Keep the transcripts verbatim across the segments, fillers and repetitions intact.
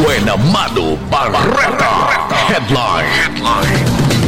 Buena Mano Barreta. Headline. Headline.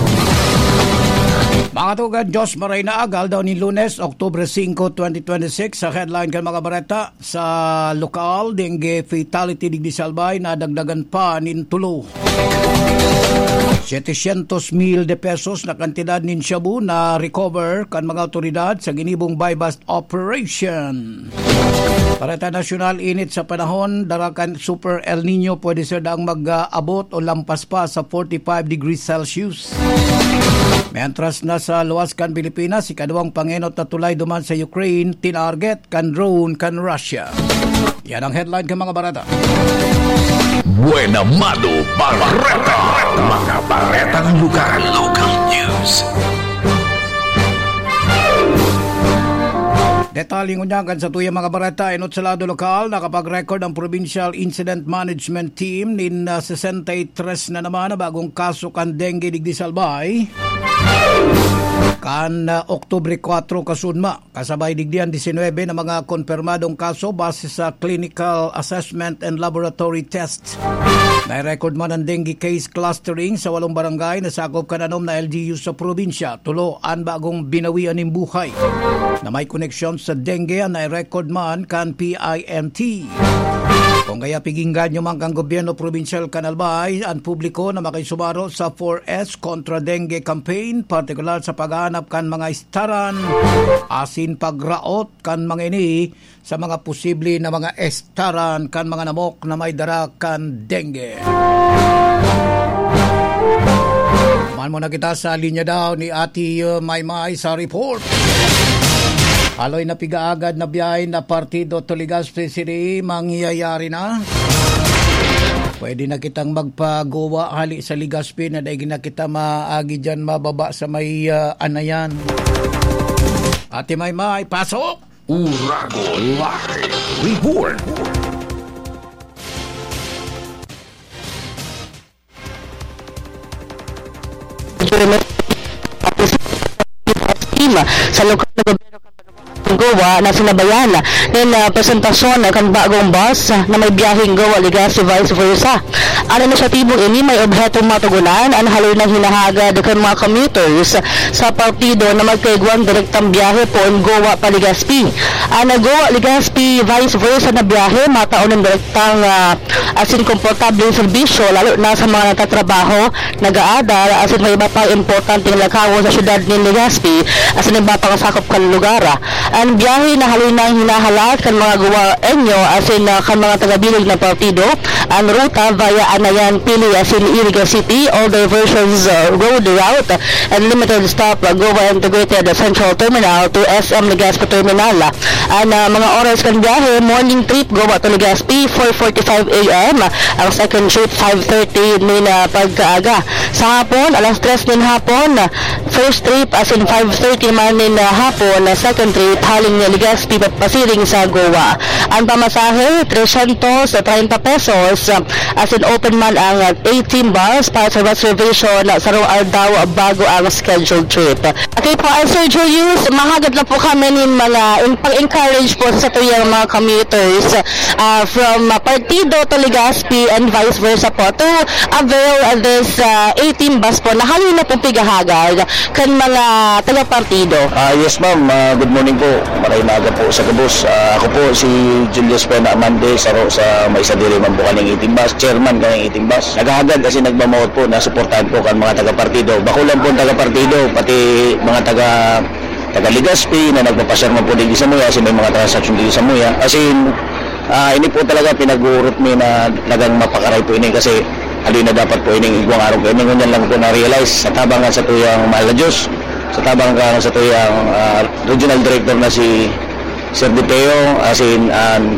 Mga tugan, Diyos maray na agal daw ni Lunes, Oktubre singko, twenty twenty-six. Sa headline kan mga bareta, sa lokal, dengue fatality digdi Salbay na dagdagan pa nin tulo. setesyentos mil de pesos na kantidad nin shabu na recover kan mga otoridad sa ginibong buy-bust operation. Pareta nasyonal, init sa panahon, darakan super El Nino pwede sir daang mag-abot o lampas pa sa forty-five degrees Celsius. Mientras na sa luwas kan Pilipinas, si kaduang pangenot na tulay duman sa Ukraine, tinarget kan drone kan Russia. Yan ang headline kan mga barata. Buena Mano Barreta. Mga baretang lugar. Local news. Detaling unyagan sa tuyang mga barata, inot sa lado lokal, nakapag-record ang Provincial Incident Management Team nin uh, sesentaytres na naman na bagong kaso kan dengue digdi Salbay. Kan uh, Oktubre kwatro kasunma, kasabay digdian nineteen na mga konfirmadong kaso base sa clinical assessment and laboratory tests. Na-record man ang dengue case clustering sa walong barangay na sakop kananom na L G U sa probinsya. Tulo ang bagong binawian ng buhay na may koneksyon sa dengue ang na-record man kan P I M T. Kung kaya piginggan nyo man kang gobyerno provincial Kanalbay ang publiko na makisumaro sa four S kontra dengue campaign, partikular sa paghanap kan mga istaran, asin pagraot kan mga ini sa mga posible na mga estaran kan mga namok na may dara kan dengue. Man mo na kita sa linya daw ni Ati uh, Maymay sa report. Haloy na pigaagad na biyahe na partido to Legazpi City mangyayari na. Pwede na kitang magpagawa hali sa Legazpi na dahil na kita maagi dyan mababa sa may uh, anayan. Ate Maymay, pasok! Urago Live Report. Sa lokal na gobyerno Goa na sinabayan ng uh, presentasyon kan bagong bus na may biyaheng Goa Legazpi vice versa. Ang inisyatibong ini may obhetong matugunan ang haloy ng hinahagad kan mga commuters sa partido na magkaigwang direktang biyahe po ang Goa pa Legazpi. Ang Goa Legazpi vice versa na biyahe mataon ng direktang uh, asin komportableng serbisyo lalo na sa mga natatrabaho, nag-aadar asin may iba pa importanteng lakaw sa syudad ni Legazpi asin iba pang sakop kan lugar. Ang biyahe na haloy na hinahalat kan mga Goaenyo asin uh, kan mga tagabilog na partido ang ruta via Anayan, Pili asin Iriga City, all diversions uh, road route and limited stop uh, Goa Integrated Central Terminal to S M Legazpi Terminal. Ang uh, mga oras kan biyahe, morning trip Goa to Legazpi four forty-five a m, ang second trip five thirty min uh, pagkaaga. Sa hapon, alas tres nin hapon, first trip asin five thirty man nin uh, hapon, second trip haling Legazpi papasiring sa Goa. Ang pamasahe three thirty pesos as in open man ang eighteen bus para sa reservation sa Roar daw bago ang scheduled trip. Okay po, ang Sir Julius, mahagad na po kami ng mga pag-encourage po sa tuyang mga commuters uh, from uh, Partido to Legazpi and vice versa po to avail uh, this uh, eighteen bus po na halin na po pigahagad kan mga taga-partido. Uh, yes ma'am, uh, good morning po. Maray na aga po sa Gabos. Uh, ako po si Julius Pena Amande, saro sa may sadiri man po kaning eighteen bus, chairman kaning eighteen bus. Naghahagad kasi nagmamawot po na suportahan po kan mga taga-partido. Bakulan po taga-partido, pati mga taga taga Legazpi na nagpapasar mo po dito sa Muya kasi may mga transaction dito sa Muya. Kasi uh, ini po talaga pinag-urot mi na nagang mapakaray po ini kasi halin na dapat po ini igwang araw po ini. Ngunyan lang po na-realize sa tabangan sa tuyang mahal na Diyos, sa tabangan sa tuyang uh, regional director na si Sir Diteo, asin um,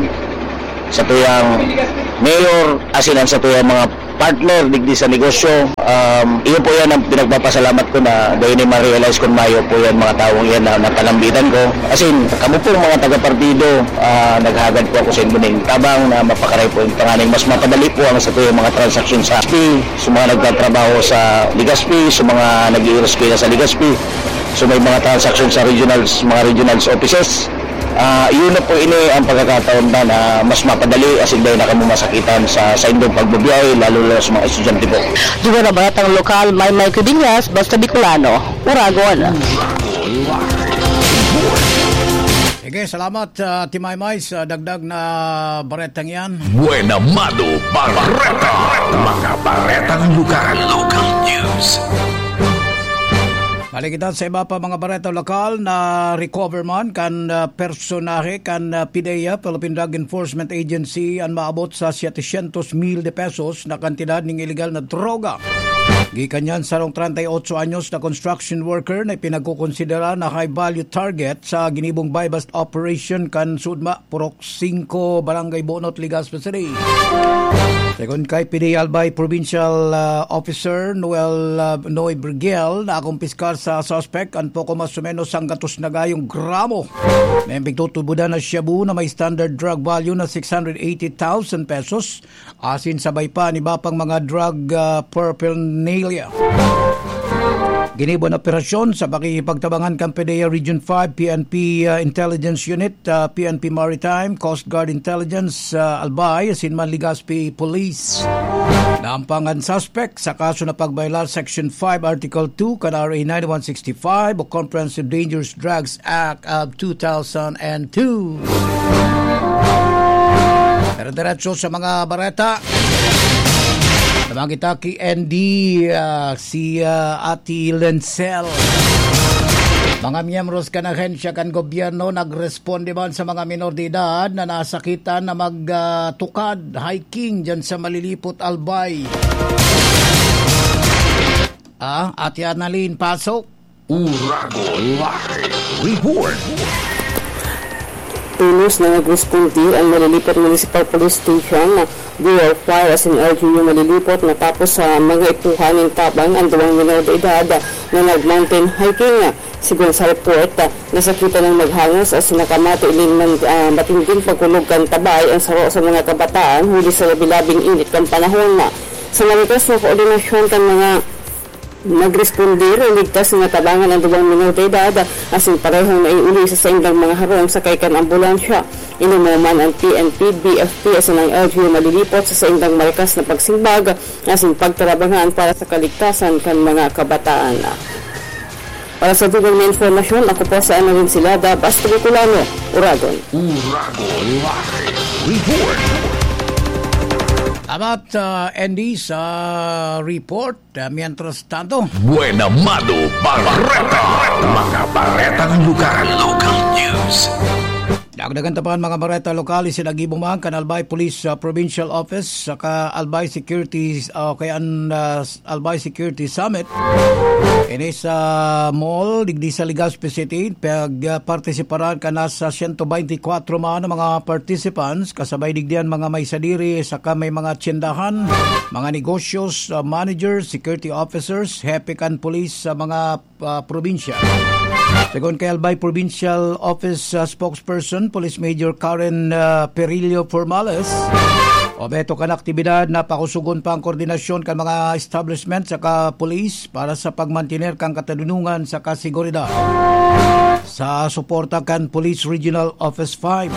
sa tuyang mayor, asin sa tuyang mga partner digdi sa negosyo. Um, iyo po yan ang pinagpapasalamat ko na dahil ni ma-realize kung mayo po yan mga taong yan na napalambitan ko. Asin, kamo pong mga taga-partido, uh, naghagad po ako sa inyo tabang na mapakaray po yung panganing mas mapadali po ang sa tuyang mga transaksyon sa Legazpi, sa mga nagtatrabaho sa Legazpi, sa mga nag-i-rescue na sa Legazpi, so may mga transaksyon sa regionals, mga regionals offices. Uh, yun na po ini ang pagkakataon na, na mas mapadali as in dahil nakamumasakitan sa, sa indong pagbabiyahe, lalo na sa mga estudyante po. Juga na baratang lokal, may may Kudinyas, basta Bicolano, Uragon. Sige, salamat uh, Timaymay sa dagdag na baretang yan. Buena Mado Barreta, mga baretang lugar, local news. Balikitan sa iba pa mga bareta lokal na recover man kan uh, personahe kan uh, P D E A, Philippine Drug Enforcement Agency, ang maabot sa setecientos mil de pesos na kantidad ng illegal na droga. Gikan yan sa rong thirty-eight anyos na construction worker na pinagkukonsidera na high value target sa ginibong buy-bust operation kan Sudma, Purok five, Barangay Bonot, Legazpi City. Second kay P D E A Albay Provincial uh, Officer Noel uh, Noy Brigel na akumpiskar sa suspect ang poko mas o menos ang gatos na gayong gramo. May pagtutubudan na shabu na may standard drug value na six hundred eighty thousand pesos. Asin sabay pa ni bapang mga drug uh, paraphernalia. Ginibon operasyon sa pakikipagtabangan kan P D E A Region five, P N P uh, Intelligence Unit, uh, P N P Maritime, Coast Guard Intelligence, uh, Albay, Sinman Legazpi Police. Naampangan suspect sa kaso na pagbaylar Section five, Article two, kan R A ninety-one sixty-five o Comprehensive Dangerous Drugs Act of two thousand two. Pero diretso sa mga bareta. Naman kita kay N D, uh, si uh, Ati Lencel. Mga miyembros kan ahensya kan gobyerno nagresponde man sa mga minor de edad na nasakitan na magtukad, uh, hiking dyan sa Malilipot, Albay. Ah, Ati Annalyn, pasok. Urago Live Report. Tulos na nag-responde ang Malilipot Municipal Police Station na Bureau of Fire as in L G U Malilipot natapos sa mga ituhaning tabang ang dalawang minor de edad na nag-mountain hiking. Sigun sa report, nasakita ng maghangos at sinakamati iling ng uh, matinding pagkulog kan tabay ang saro sa mga kabataan huli sa labilabing init kan panahon. Sa marikas na koordinasyon kan mga nagrespondir o ligtas na tabangan ang dalawang minor de edad asin parehong naiuli sa saindang mga harong sa kaykan ambulansya. Inumaman ang P N P, B F P asin ang L G U Malilipot sa saindang marikas na pagsimbag asin pagtarabangan para sa kaligtasan kan mga kabataan. Para sa dugang na informasyon, ako po sa Annalyn Silada, Basta Bicolano, Uragon. Urago Live Report. Amat uh, Andy sa report. Uh, mientras tanto, Buena Mado Barreta, mga baretang lugar, local news. dagdagan tapan mga bareta lokal isinagibumang kan Albay Police uh, Provincial Office saka Albay Security uh, kay an uh, Albay Security Summit ini sa mall digdi sa Legazpi City. Pag-partisiparan ka na sa one hundred twenty-four man na mga participants kasabay digdian mga may sadiri saka may mga tsindahan, mga negosyos, uh, managers, security officers, hepe kan police sa mga uh, probinsya. Segon kay Albay Provincial Office uh, spokesperson Police Major Karen uh, Perillo Formales, obeto kan aktibidad na pakusugon pa ang koordinasyon kan mga establishment sa ka police para sa pagmantiner kang katanunungan sa kasiguridad sa suporta kan Police Regional Office five.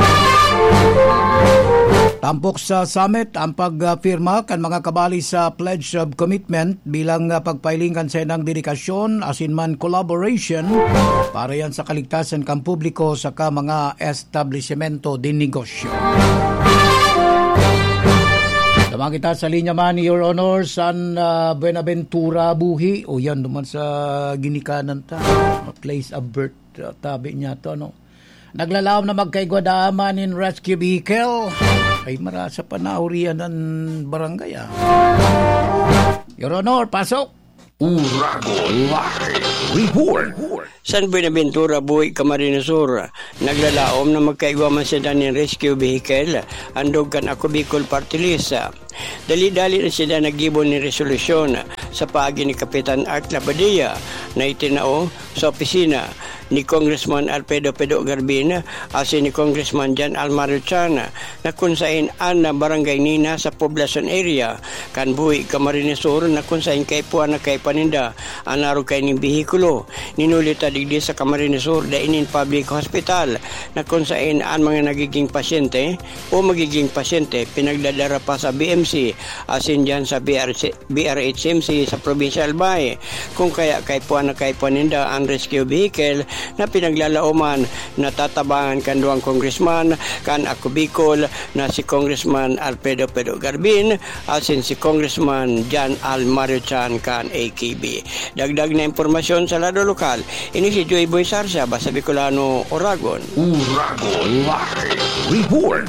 Tampok sa summit ang pagfirma kan mga kabali sa Pledge of Commitment bilang pagpailingan sa inang dedikasyon asin man collaboration para yan sa kaligtasan kan publiko sa ka mga establishmento din negosyo. Tama kita sa linya man ni Your Honor San uh, Buenaventura Buhi o yan naman sa ginikanan ta place of birth uh, tabi niya to no. Naglalaom na magkaigwadaaman in rescue vehicle ay marasa pa naurian ng barangay ah. Your Honor, pasok. Urago Live Report. San Buenaventura, Buhi, Camarines Sur, naglalaom na magkaigwaman sa danin rescue vehicle, andog kan ako Bicol Party List. Dali-dali na sila nagibon ni resolusyon sa paagi ni Kapitan Art Labadia na itinao sa opisina ni Congressman Alfredo Pedro Garbin asin ni Congressman Jan Almario Chan na kunsain an na barangay nina sa poblacion area kan buhi Camarines Sur na kunsain kay puan na kay paninda anaro kay ning bihikulo ninulita digdi sa Camarines Sur dainin public hospital na kunsain an mga nagiging pasyente o magiging pasyente pinagdadara pa sa B M C asin dyan sa B R H M C sa Provincial Bay kung kaya kay puan na kay paninda ang rescue vehicle na pinaglalauman na tatabangan kan duang congressman kan ako Bicol na si Congressman Alfredo Pedro Garbin asin si Congressman Jan Almario Chan kan A K B. Dagdag na impormasyon sa lado lokal, ini si Joy Boy Sarsa, Basa Bicolano, Oragon. Uragon Live Report.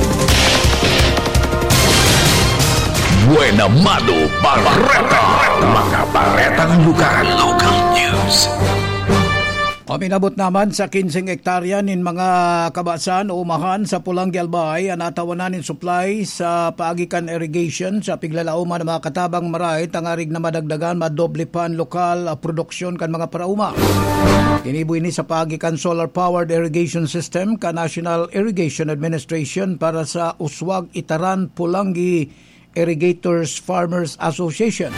Buenamado Barreta, mga bareta ng lugar. Local news. Paminabot naman sa kinseng hektarya nin mga kabasan o umahan sa Pulang Albay ang natawanan nin supply sa paagikan irrigation sa piglalauman ng mga katabang maray tangarig na madagdagan madoble pan lokal uh, produksyon kan mga parauma. Tinibuy ni sa paagikan solar-powered irrigation system ka National Irrigation Administration para sa Uswag Itaran Pulangi Irrigators Farmers Association.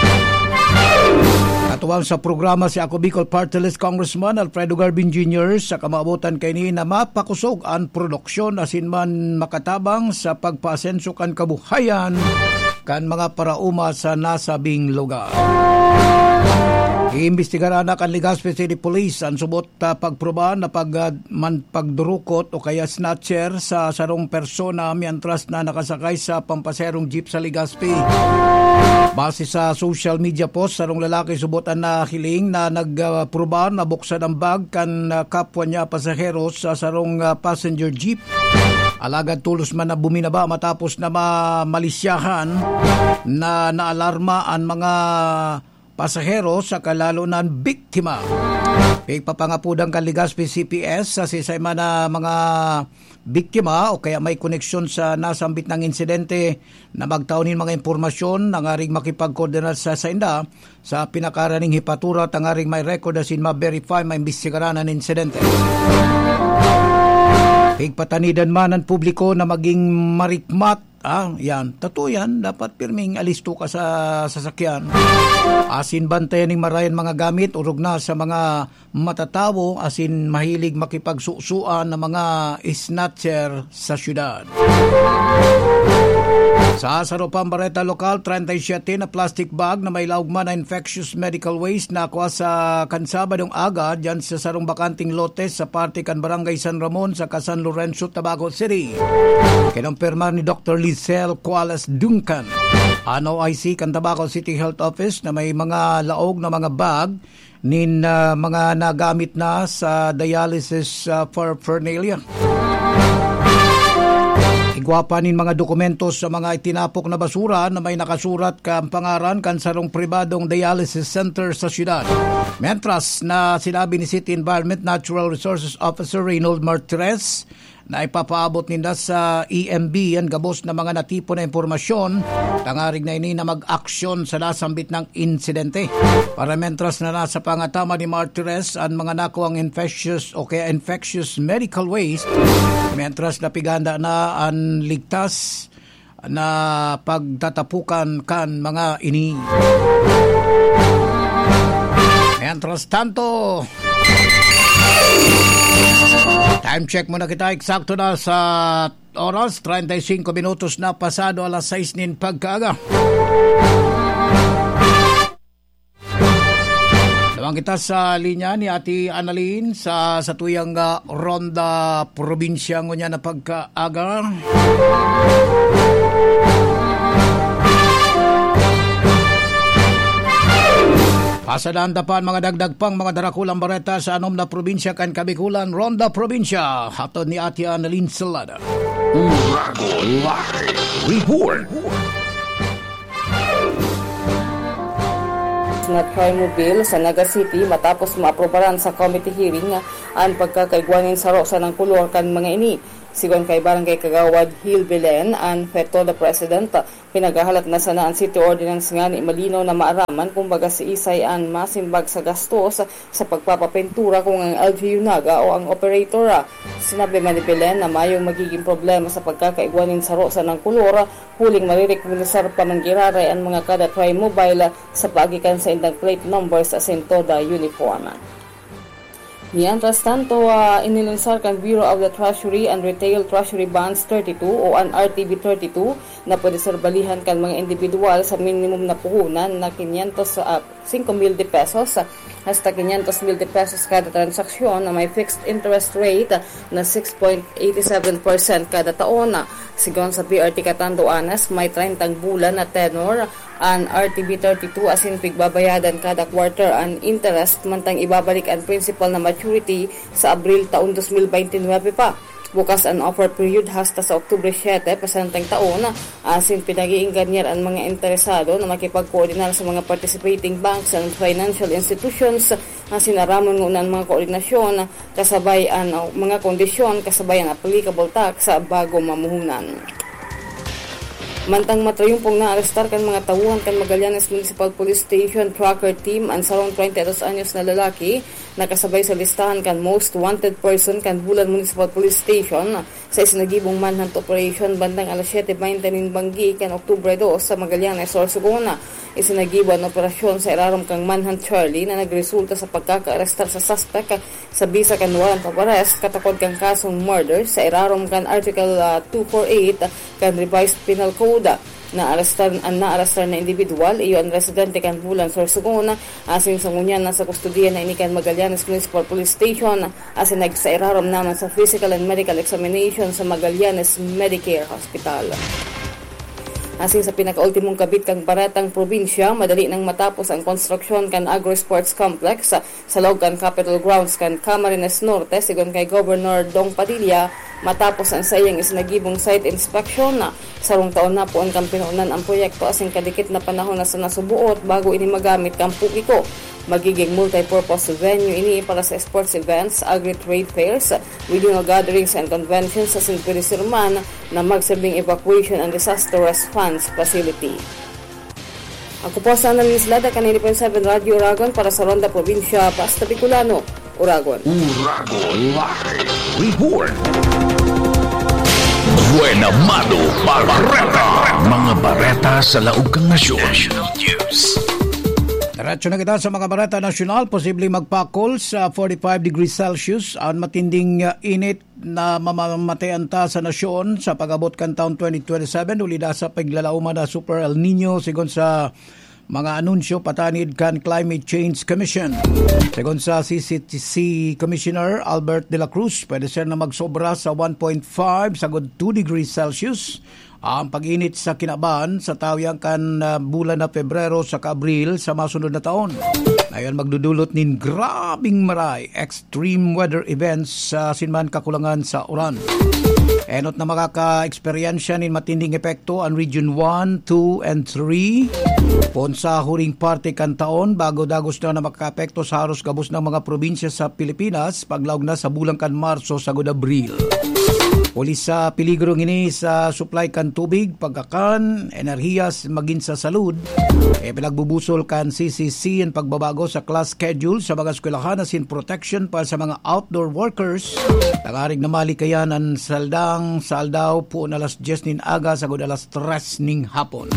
Katuwang sa programa si Ako Bicol Party List Congressman Alfredo Garbin Junior sa kamaabutan kay ni na mapakusog ang produksyon asin man makatabang sa pagpaasenso kan kabuhayan kan mga parauma sa nasabing lugar. Iimbestigaran na kan Legazpi City Police ang subot uh, pagproba na pag, uh, man, pagdurukot o kaya snatcher sa sarong persona mientras na nakasakay sa pampaserong jeep sa Legazpi. Base sa social media post, sarong lalaki subotan na hiling na nagproba uh, na buksan ang bag kan uh, kapwa niya pasaheros sa sarong uh, passenger jeep. Alagad tulos man na buminaba matapos na malisyahan na naalarma ang mga pasahero sa kalalo ng biktima. Pagpapangapudang kan Legazpi C P S sa sisayma na mga biktima o kaya may koneksyon sa nasambit ng insidente na magtaunin mga impormasyon na nga ring makipagkoordinar sa sainda sa pinakaraning hipatura at nga ring may record asin ma-verify may imbestigaran ng insidente. Pagpatanidan man ang publiko na maging marikmat. Ah, yan. Totoo yan. Dapat pirming alisto ka sa sasakyan. Asin bantayan ng marayan mga gamit, urog na sa mga matatawo, asin mahilig makipagsusuan ng mga snatcher sa syudad. Sa Saropang Barreta Lokal, thirty-seven na plastic bag na may laugman na infectious medical waste na kuha sa kansabadong aga dyan sa sarong bakanting lotes sa parte kan Barangay San Ramon sa San Lorenzo, Tabaco City. Kinumpirma ni Doctor Lizelle Cuales Duncan, N O I C kan Tabaco City Health Office na may mga laog na mga bag nin uh, mga nagamit na sa dialysis uh, for Fernalia. Igwapanin mga dokumentos sa mga itinapok na basura na may nakasurat kang pangaran kan sarong pribadong dialysis center sa syudad. Mentras na sinabi ni City Environment Natural Resources Officer Reynold Martires na ipapaabot nila sa E M B ang gabos na mga natipo na impormasyon tangarig na ini na mag-aksyon sa nasambit ng insidente. Para mentras na nasa pangatama ni Martires ang mga nakuang infectious o kaya infectious medical waste, mentras na piganda na ang ligtas na pagtatapukan kan mga ini. Mentras tanto, time check muna kita, eksakto na sa oras, thirty-five minutos na pasado alas sais nin pagkaaga. Tawang kita sa linya ni Ati Annalyn sa satuyang uh, Ronda Probinsya ngunya na pagkaaga. Pasadaan tapan mga dagdag pang mga darakulang bareta sa anom na probinsya kan Kabikulan, Ronda Probinsya. Hatod ni Ati Annalyn Salada. Uragon Live Report. Na crime bill sa Naga City matapos maaprobaran sa committee hearing ang pagkakaigwanin sa rosa ng kulor kan mga ini. Sigon kay Barangay Kagawad Hill Belen and Feto the President, pinagahalat na sana ang City Ordinance nga ni malinaw na maaraman kung baga si Isay an masimbag sa gastos sa pagpapapintura kung ang L G U Naga o ang operator. Sinabi man ni Belen na mayong magiging problema sa pagkakaigwanin sa rosa ng kulor, huling marirekomendasar pa ng giraray ang mga kada tri-mobile sa paagikan sa indang plate numbers sa toda uniform. Mientras tanto, uh, inilunsar kan Bureau of the Treasury and Retail Treasury Bonds thirty-two o ang R T B thirty-two na pwede serbalihan kan mga individual sa minimum na puhunan na quinientos, uh, five mil de pesos hasta quinientos mil de pesos kada transaksyon na may fixed interest rate na six point eight seven percent kada taon. Sigon sa P R T Catanduanes, may thirty bulan na tenor ang R T B thirty-two asin pigbabayadan kada quarter ang interest mantang ibabalik ang principal na maturity sa Abril taon twenty twenty-nine pa. Bukas ang offer period hasta sa Oktubre seven pasantang taon asin pinag-iinggan niya ang mga interesado na makipag-coordinar sa mga participating banks and financial institutions asin aramon ng mga koordinasyon kasabay ang mga kondisyon kasabay ang applicable tax sa bago mamuhunan. Mantang matrayumpong na-arestar kan mga tawuhan kan Magallanes Municipal Police Station tracker team ang sarong twenty-two anyos na lalaki nakasabay sa listahan kan most wanted person kan Bulan Municipal Police Station sa isinagibong manhunt operation bandang alas seven twenty nin Banggi kan Oktubre two sa Magallanes, Sorsogon. Isinagiban ang operasyon sa irarom kang Manhunt Charlie na nagresulta sa pagkaka-arestar sa suspect sa bisa kan warrant of arrest katakod kang kasong murder sa irarom kan Article uh, two forty-eight kan Revised Penal Code. Na-arestar ang na-arestar na individual iyo ang residente kan Bulan, Sorsogon asin sa ngunyan na sa kustudiya na inikan Magallanes Municipal Police Station asin nagsairarom naman sa physical and medical examination sa Magallanes Medicare Hospital. Asin sa pinakaultimong kabit kang Baretang probinsya, madali nang matapos ang konstruksyon kan Agro Sports Complex sa, sa loob kan Capitol Grounds kan Camarines Norte sigon kay Governor Dong Padilla matapos ang sayang isinagibong site inspection na sarong taon na po ang kampinunan ang proyekto asin kadikit na panahon na sa nasubuot bago ini magamit kang publiko. Magiging multi-purpose venue ini para sa sports events, agri-trade fairs, regional gatherings and conventions sa Sinturi Sirman na magsilbing evacuation and disaster response facility. Ako po sa Analislada, kanini point seven Radio Uragon para sa Ronda Provincia, Basta Bicolano, Uragon. Uragon Live Report. Buena Mano Barreta. Mga bareta sa laog kang nasyon. National News. Diretso na kita sa mga bareta nasyonal, posibleng magpakol sa forty-five degrees Celsius ang matinding uh, init na mamamatayan ta sa nasyon sa pag-abot kan taon twenty twenty-seven ulida sa paglalauman na Super El Nino sigon sa mga anunsyo patanid kan Climate Change Commission. Sigon sa C C T C Commissioner Albert de la Cruz, pwede siya na magsobra sa one point five sagod two degrees Celsius ang pag-init sa kinaban sa tawiyang kan uh, bulan na Pebrero sa Abril sa masunod na taon. Ngayon magdudulot nin grabing maray extreme weather events sa uh, sinman kakulangan sa uran. Enot na makaka-eksperyensya nin matinding epekto ang Region one, two, and three. Pon sa huring parte kan taon bago dagos na na makaka-epekto sa halos gabos ng mga probinsya sa Pilipinas paglaog na sa bulang kan Marso sagod Abril. Pulis sa peligro ngini sa supply kan tubig, pagkakan, enerhiyas magin sa salud. E pinagbubusol kan C C C ang pagbabago sa class schedule sa mga eskwelahan asin protection para sa mga outdoor workers. Nagarig na malikayan ang saldang sa aldaw po na alas diyes nin aga sagod alas tres ning hapon.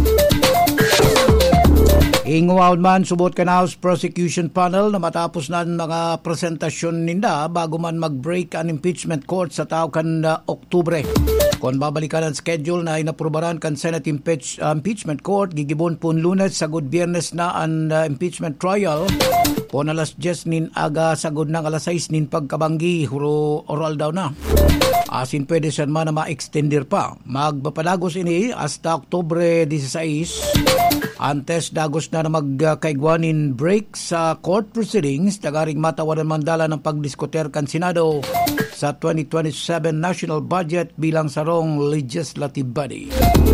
Inguawad man subot kan House Prosecution Panel na matapos na mga presentasyon ninda bago man mag-break ang impeachment court sa tao kan uh, Oktubre. Kung babalikan ang schedule na inaprubaran kan Senate impeach, uh, Impeachment Court, gigibon pun Lunes sagod Biyernes na ang uh, impeachment trial. Pon alas diyes nin aga sagod ng alas sais nin pagkabanggi huro oral daw na. Asin pwede siya man na ma-extender pa. Magpapadagos ini hasta Oktubre sixteen. Antes dagos na na magkaigwanin break sa court proceedings, tagaring matawaran mandala ng pagdiskuter kan Senado sa twenty twenty-seven national budget bilang sarong legislative body.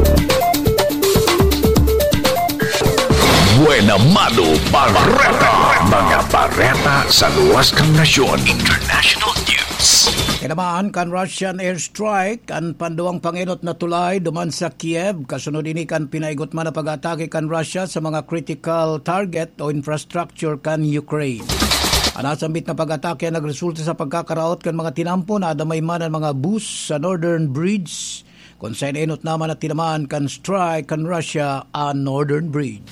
Buena Mano Barreta. Mga bareta sa luwas kang nasyon. International News. Kinamaan kan Russian airstrike kan panduang panginot na tulay duman sa Kiev. Kasunod ini kan pinaigot man na pag-atake kan Russia sa mga critical target o infrastructure kan Ukraine. Anasambit na pag-atake nagresulta sa pagkakaraot kan mga tinampo na adamay man ang mga bus sa Northern Bridge. Kung sa inot naman na tinamaan kan strike kan Russia ang Northern Bridge.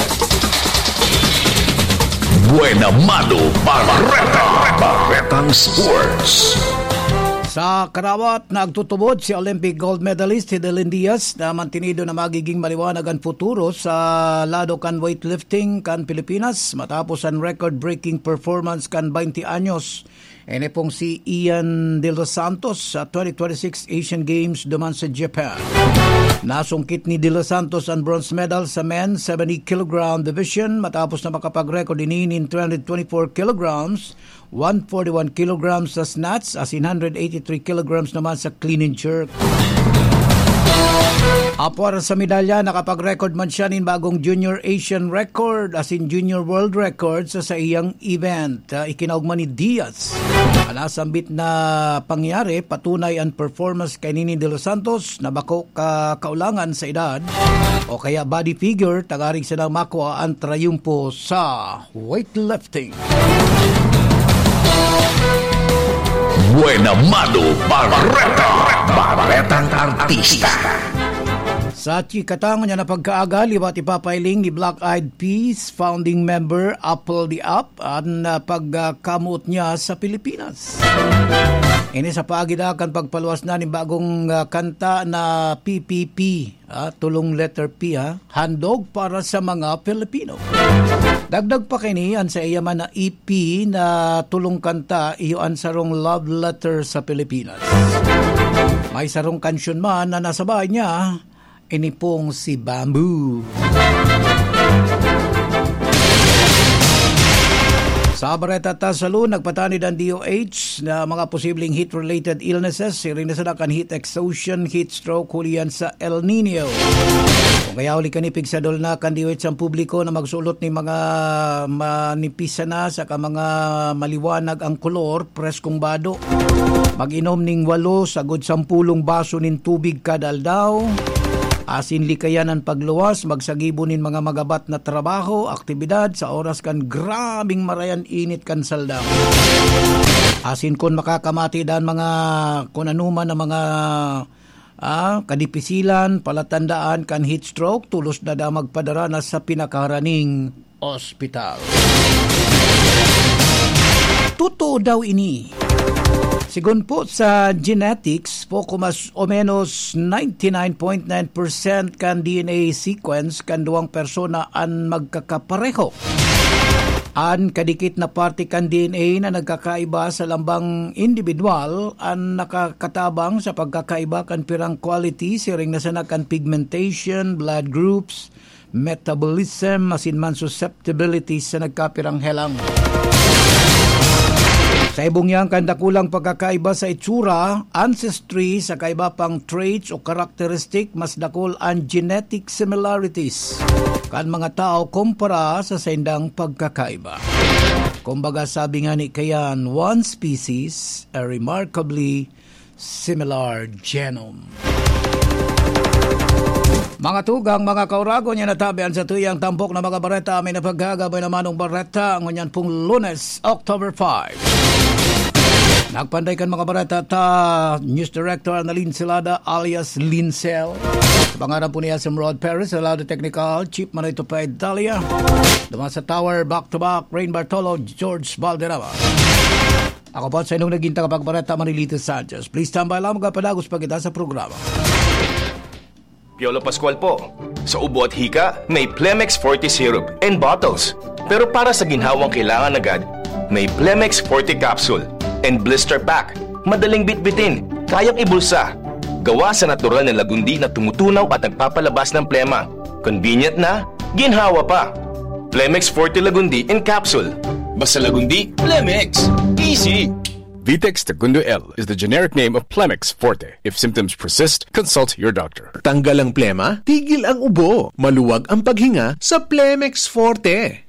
Buena Mano Barreta, Barretang Sports. Sa karawat, nagtutubod si Olympic gold medalist Hidilyn Diaz na mantinido na magiging maliwanag ang futuro sa lado kan weightlifting kan Pilipinas matapos ang record-breaking performance kan twenty anyos. Ine pong si Ian De Los Santos sa twenty twenty-six Asian Games duman sa Japan. Nasungkit ni De Los Santos ang bronze medal sa men's seventy kilogram division matapos na makapag-record din in two hundred twenty-four kilograms, one hundred forty-one kilograms sa snatch as in one hundred eighty-three kilograms naman sa clean and jerk. Apor sa medalya, nakapag-record man siya nin bagong junior Asian record as in junior world record sa sa iyang event. Uh, ikinaugman ni Diaz. Anasambit na pangyari, patunay ang performance kay Nini De Los Santos na bako ka kaulangan sa edad o kaya body figure, tagaring siya na makuha ang trayumpo sa weightlifting. Buena Mano Barreta, Barretang Artista. Sa chikatang niya na pagkaaga, liwat ipapailing ni Black Eyed Peas founding member Apple the Up ang uh, pagkamot niya sa Pilipinas. Ini sa paagidakan pagpaluwas na ni bagong uh, kanta na P P P, uh, tulong letter P, ha? Handog para sa mga Pilipino. Dagdag pa kini ang sa iya man na E P na tulong kanta iyo ang sarong love letter sa Pilipinas. May sarong kansyon man na nasabay niya, ini pong si Bamboo. Sa Barreta Tasalo, nagpatanid ang D O H na mga posibleng heat-related illnesses. Siring na sa kan heat exhaustion, heat stroke, hulihan sa El Nino. Kung kaya uli kanipig sa dol na kan D O H ang publiko na magsulot ni mga manipisa na sa ka mga maliwanag ang kolor, preskong bado. Mag-inom ning walo, sagod sampulong baso nin tubig kadaldaw. Asin likayan ang pagluwas, magsagibunin mga magabat na trabaho, aktibidad sa oras kan grabing marayan init kan saldang. Asin kun makakamati dan mga kunanuman na mga ah, kadipisilan, palatandaan kan heat stroke, tulos na da magpadara na sa pinakaharaning ospital. Totoo daw ini. Sigun po sa genetics, poco mas o menos ninety-nine point nine percent kan D N A sequence kan duwang persona an magkakapareho. An kadikit na parte kan D N A na nagkakaiba sa lambang individual an nakakatabang sa pagkakaiba kan pirang quality siring na sana kan pigmentation, blood groups, metabolism, asin man susceptibility sa nagkapirang helang. Sa ibong yang kandakulang pagkakaiba sa itsura, ancestry sa kaiba pang traits o characteristic, mas dakol ang genetic similarities kan mga tao kumpara sa sendang pagkakaiba. Kumbaga sabi nga ni kayan, one species, a remarkably similar genome. Mga tugang, mga kaurago niya natabihan sa tuyang tampok na mga Barreta, may napaggagabay naman ng Barreta, ngunyan pong Lunes, October fifth. Nagpanday kan mga Barreta ta News Director Annalyn Celada alias Lincel. Sa pangarap po niya si Rod Perez, Alado Technical, Chief Manito pa Italia. Duman sa Tower, back-to-back, Rain Bartolo, George Valderrama. Ako po sa inyong naging tagapag Barreta, Manilito Sanchez. Please tambay lang mga padagos pag kita sa programa. Piolo Pascual po. Sa ubo at hika, may Plemex forty syrup and bottles. Pero para sa ginhawang kailangan agad, may Plemex forty capsule and blister pack. Madaling bitbitin, kayang ibulsa. Gawa sa natural na lagundi na tumutunaw at nagpapalabas ng plema. Convenient na, ginhawa pa. Plemex forty Lagundi in capsule. Basta Lagundi, Plemex. Easy! Vitex Segundo L is the generic name of Plemex Forte. If symptoms persist, consult your doctor. Tanggal ang plema, tigil ang ubo. Maluwag ang paghinga sa Plemex Forte.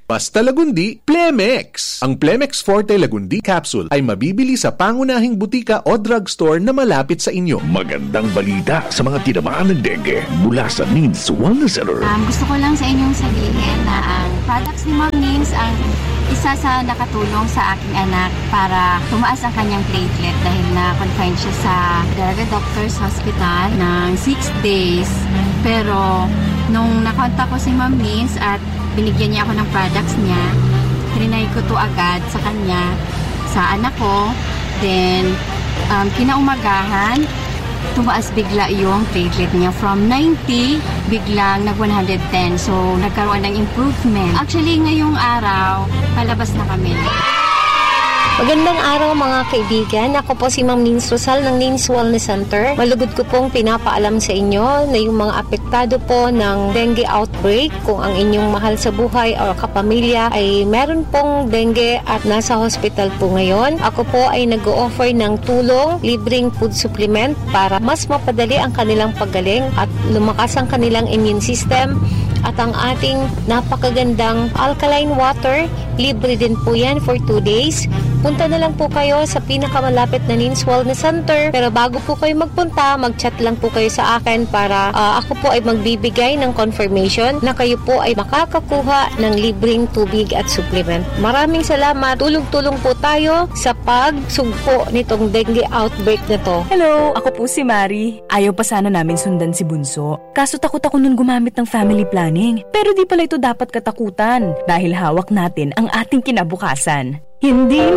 Basta Lagundi, Plemex. Ang Plemex Forte Lagundi Capsule ay mabibili sa pangunahing butika o drugstore na malapit sa inyo. Magandang balita sa mga tinamaan ng dengue mula sa Needs Wellness Center. Um, gusto ko lang sa inyong sabihin na ang products ni Ma'am Needs ang isa sa nakatulong sa aking anak para tumaas ang kanyang platelet dahil na-confine siya sa Daraga Doctors Hospital ng six days. Pero nung nakontak ko si Ma'am Needs at binigyan niya ako ng products niya, trinay ko to agad sa kanya, sa anak ko. Then, um, kinaumagahan, tumaas bigla yung platelet niya from ninety, biglang nag one hundred ten. So, nagkaroon ng improvement. Actually, ngayong araw, palabas na kami. Magandang araw mga kaibigan. Ako po si Ma'am Nins Rosal ng Nins Wellness Center. Malugod ko pong pinapaalam sa inyo na yung mga apektado po ng dengue outbreak, kung ang inyong mahal sa buhay o kapamilya ay meron pong dengue at nasa hospital po ngayon, ako po ay nag-o-offer ng tulong, libreng food supplement para mas mapadali ang kanilang paggaling at lumakas ang kanilang immune system. At ang ating napakagandang alkaline water, libre din po yan for two days. Punta na lang po kayo sa pinakamalapit na Nins Wellness Center. Pero bago po kayo magpunta, mag-chat lang po kayo sa akin para uh, ako po ay magbibigay ng confirmation na kayo po ay makakakuha ng libreng tubig at supplement. Maraming salamat. Tulong-tulong po tayo sa pagsugpo nitong dengue outbreak na to. Hello, ako po si Mari. Ayaw pa sana namin sundan si Bunso. Kaso takot ako nun gumamit ng family planning. Pero di pala ito dapat katakutan dahil hawak natin ang ating kinabukasan. Hindi